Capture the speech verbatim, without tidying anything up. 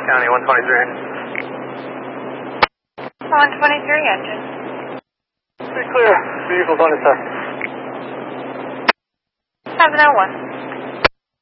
County, one twenty-three. one twenty-three engine. Pretty clear. Vehicles on its side. seven oh one.